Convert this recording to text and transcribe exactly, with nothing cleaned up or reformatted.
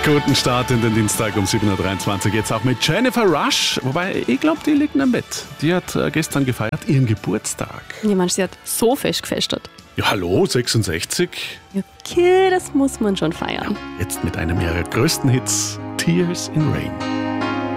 Guten Start in den Dienstag um sieben Uhr dreiundzwanzig. Jetzt auch mit Jennifer Rush. Wobei, ich glaube, die liegt am Bett. Die hat äh, gestern gefeiert, ihren Geburtstag. Ja, man, sie hat so fest gefestet. Ja, hallo, sechsundsechzig. Okay, das muss man schon feiern. Jetzt mit einem ihrer größten Hits, Tears in Rain.